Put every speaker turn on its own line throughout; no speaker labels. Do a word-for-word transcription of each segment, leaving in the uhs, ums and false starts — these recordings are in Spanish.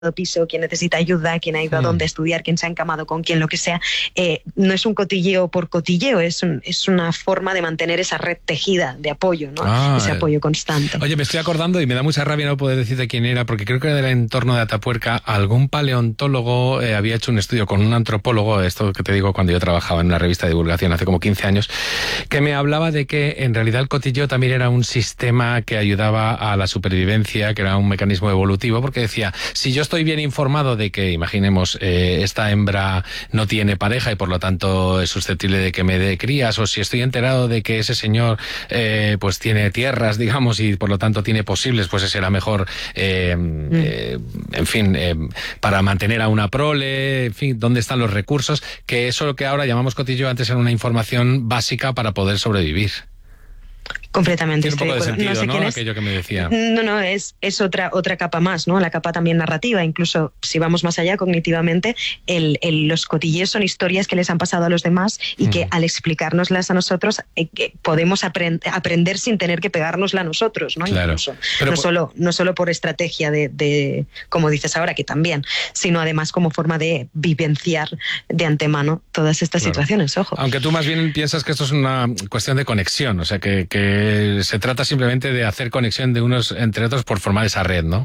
piso, quien necesita ayuda, quien ha ido a dónde estudiar, quien se ha encamado con quien, lo que sea, eh, no es un cotilleo por cotilleo, es, un, es una forma de mantener esa red tejida de apoyo, ¿no?
Ah,
ese apoyo constante.
Oye, me estoy acordando y me da mucha rabia no poder decirte quién era, porque creo que del entorno de Atapuerca algún paleontólogo eh, había hecho un estudio con un antropólogo, esto que te digo cuando yo trabajaba en una revista de divulgación hace como quince años, que me hablaba de que en realidad el cotilleo también era un sistema que ayudaba a la supervivencia, que era un mecanismo evolutivo, porque decía, si yo estoy bien informado de que, imaginemos, eh, esta hembra no tiene pareja y por lo tanto es susceptible de que me dé crías, o si estoy enterado de que ese señor eh, pues tiene tierras, digamos, y por lo tanto tiene posibles, pues ese será mejor, eh, mm. eh, en fin, eh, para mantener a una prole, en fin, dónde están los recursos, que eso que ahora llamamos cotilleo antes era una información básica para poder sobrevivir.
Completamente.
Tiene un poco de sentido,
no sé
¿no?
quién es.
Aquello que me decía.
No, no, es, es otra, otra capa más, ¿no? La capa también narrativa, incluso si vamos más allá cognitivamente, el, el, los cotilleos son historias que les han pasado a los demás y mm. que al explicárnoslas a nosotros eh, que podemos aprend aprender sin tener que pegárnosla a nosotros, ¿no?
Claro.
Incluso.
Pero
no,
por...
solo, no solo por estrategia de, de, como dices ahora, que también, sino además como forma de vivenciar de antemano todas estas
claro.
situaciones, ojo.
Aunque tú más bien piensas que esto es una cuestión de conexión, o sea, que, que se trata simplemente de hacer conexión de unos entre otros por formar esa red, ¿no?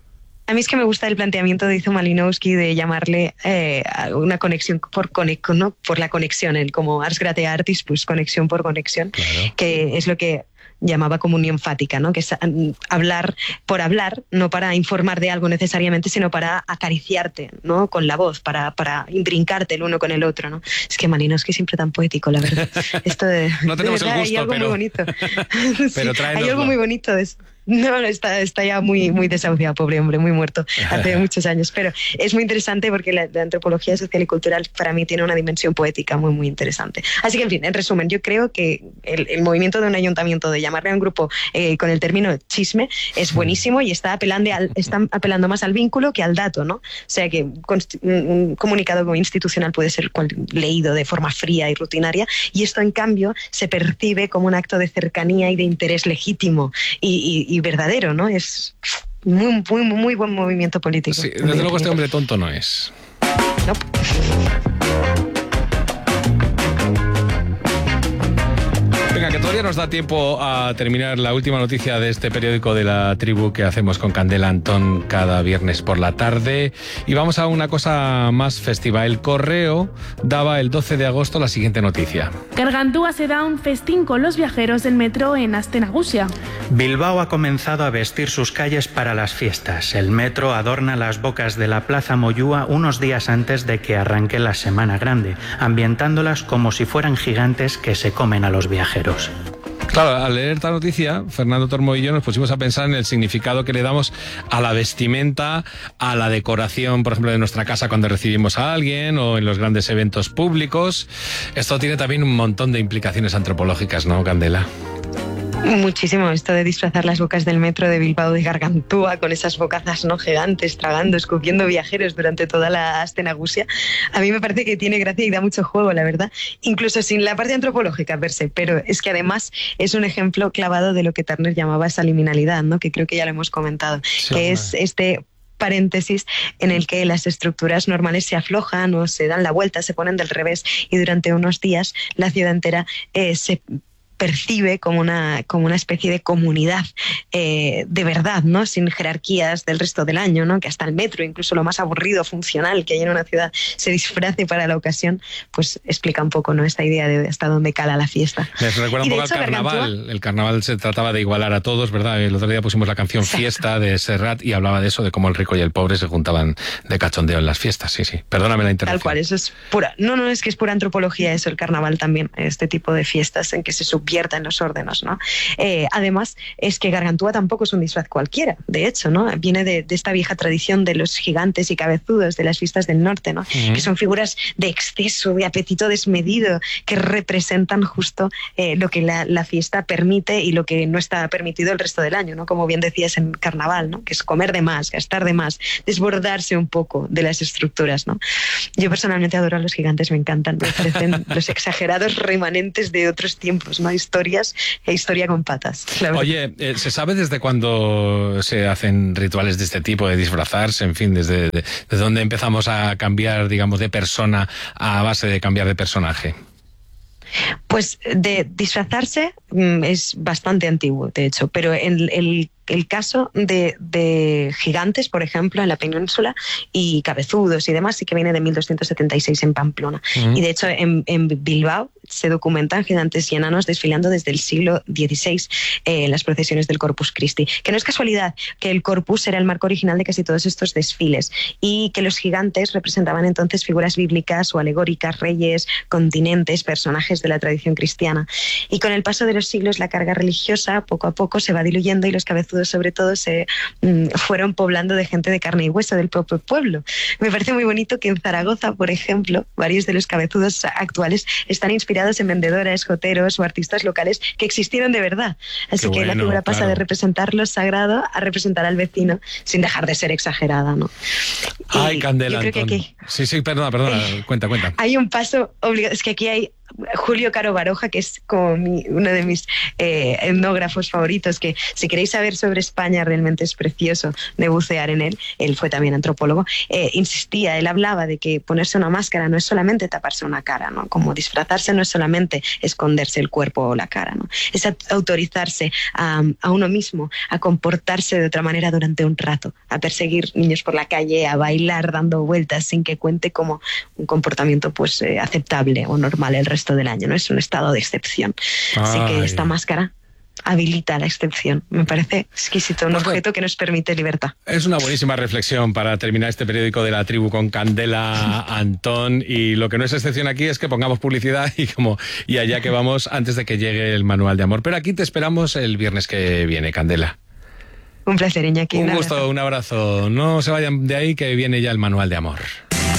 A mí es que me gusta el planteamiento de Izo Malinowski de llamarle eh, una conexión por, conec ¿no? por la conexión, el como ars grate artis, pues conexión por conexión, claro. que es lo que llamaba comunión fática, ¿no? Que es hablar por hablar, no para informar de algo necesariamente, sino para acariciarte, ¿no? Con la voz, para, para imbrincarte el uno con el otro, ¿no? Es que Malinowski es siempre tan poético, la verdad. Esto de,
no tenemos
de verdad,
el gusto,
hay algo
pero...
muy bonito.
pero
sí, hay algo muy bonito de eso. No, está, está ya muy, muy desahuciado, pobre hombre, muy muerto, hace muchos años. Pero es muy interesante porque la, la antropología social y cultural para mí tiene una dimensión poética muy, muy interesante. Así que, en fin, en resumen, yo creo que el, el movimiento de un ayuntamiento de llamarle a un grupo eh, con el término chisme es buenísimo y está apelando, al, está apelando más al vínculo que al dato, ¿no? O sea que un comunicado institucional puede ser leído de forma fría y rutinaria y esto, en cambio, se percibe como un acto de cercanía y de interés legítimo y, y y verdadero, ¿no? Es muy, muy, muy buen movimiento político.
Sí, desde luego este hombre tonto no es.
No.
Venga, que todavía nos da tiempo a terminar la última noticia de este periódico de la tribu que hacemos con Candela Antón cada viernes por la tarde. Y vamos a una cosa más festiva. El Correo daba el doce de agosto la siguiente noticia.
Gargantúa se da un festín con los viajeros del metro en Aste Nagusia.
Bilbao ha comenzado a vestir sus calles para las fiestas. El metro adorna las bocas de la Plaza Moyúa unos días antes de que arranque la Semana Grande, ambientándolas como si fueran gigantes que se comen a los viajeros.
Claro, al leer esta noticia, Fernando Tormo y yo nos pusimos a pensar en el significado que le damos a la vestimenta, a la decoración, por ejemplo, de nuestra casa cuando recibimos a alguien o en los grandes eventos públicos. Esto tiene también un montón de implicaciones antropológicas, ¿no, Candela?
Muchísimo, esto de disfrazar las bocas del metro de Bilbao de Gargantúa con esas bocazas no gigantes, tragando, escupiendo viajeros durante toda la Aste Nagusia, a mí me parece que tiene gracia y da mucho juego, la verdad, incluso sin la parte antropológica per se, pero es que además es un ejemplo clavado de lo que Turner llamaba esa liminalidad, ¿no? Que creo que ya lo hemos comentado, sí, que es este paréntesis en el que las estructuras normales se aflojan o se dan la vuelta, se ponen del revés y durante unos días la ciudad entera eh, se percibe como una, como una especie de comunidad eh, de verdad, ¿no? Sin jerarquías del resto del año, ¿no? Que hasta el metro, incluso lo más aburrido, funcional que hay en una ciudad, se disfrace para la ocasión, pues explica un poco, ¿no? Esta idea de hasta dónde cala la fiesta.
Me recuerda un poco al carnaval. Gargantúa... El carnaval se trataba de igualar a todos, ¿verdad? El otro día pusimos la canción Exacto. Fiesta de Serrat y hablaba de eso, de cómo el rico y el pobre se juntaban de cachondeo en las fiestas. Sí, sí. Perdóname la interrupción.
Tal cual, eso es pura... No, no, es que es pura antropología eso, el carnaval también, este tipo de fiestas en que se sub en los órdenes, ¿no? Eh, además, es que Gargantúa tampoco es un disfraz cualquiera, de hecho, ¿no? Viene de, de esta vieja tradición de los gigantes y cabezudos de las fiestas del norte, ¿no? Uh-huh. Que son figuras de exceso, de apetito desmedido, que representan justo eh, lo que la, la fiesta permite y lo que no está permitido el resto del año, ¿no? Como bien decías en carnaval, ¿no? Que es comer de más, gastar de más, desbordarse un poco de las estructuras, ¿no? Yo personalmente adoro a los gigantes, me encantan, me parecen los exagerados remanentes de otros tiempos, ¿no? Y historias e historia con patas.
Oye, eh, ¿se sabe desde cuándo se hacen rituales de este tipo, de disfrazarse? En fin, desde, de, desde dónde empezamos a cambiar, digamos, de persona a base de cambiar de personaje.
Pues de disfrazarse mm, es bastante antiguo, de hecho, pero en el, el caso de, de gigantes, por ejemplo, en la península, y cabezudos y demás, sí que viene de mil doscientos setenta y seis en Pamplona. Uh-huh. Y de hecho en, en Bilbao se documentan gigantes y enanos desfilando desde el siglo dieciséis eh, en las procesiones del Corpus Christi. Que no es casualidad que el Corpus era el marco original de casi todos estos desfiles y que los gigantes representaban entonces figuras bíblicas o alegóricas, reyes, continentes, personajes de la tradición cristiana. Y con el paso de los siglos la carga religiosa poco a poco se va diluyendo y los cabezudos sobre todo se mm, fueron poblando de gente de carne y hueso del propio pueblo. Me parece muy bonito que en Zaragoza, por ejemplo, varios de los cabezudos actuales están inspirados en vendedores, joteros o artistas locales que existieron de verdad. Así Qué que bueno, la figura pasa claro. de representar lo sagrado a representar al vecino sin dejar de ser exagerada, ¿no?
Ay,
y
Candela,
yo creo que aquí,
sí, sí, perdona, perdona, eh, cuenta, cuenta.
Hay un paso obligado, es que aquí hay Julio Caro Baroja, que es como mi, uno de mis eh, etnógrafos favoritos, que si queréis saber sobre España realmente es precioso de bucear en él, él fue también antropólogo, eh, insistía, él hablaba de que ponerse una máscara no es solamente taparse una cara, ¿no? Como disfrazarse no es solamente esconderse el cuerpo o la cara, ¿no? Es autorizarse a, a uno mismo, a comportarse de otra manera durante un rato, a perseguir niños por la calle, a bailar dando vueltas sin que cuente como un comportamiento pues eh, aceptable o normal el resto del año, ¿no? Es un estado de excepción. Ay. Así que esta máscara habilita la excepción. Me parece exquisito, un pues objeto que nos permite libertad.
Es una buenísima reflexión para terminar este periódico de la tribu con Candela Antón, y lo que no es excepción aquí es que pongamos publicidad y como y allá que vamos antes de que llegue el manual de amor. Pero aquí te esperamos el viernes que viene, Candela.
Un placer, Iñaki.
Un gusto, un abrazo. No se vayan de ahí que viene ya el manual de amor.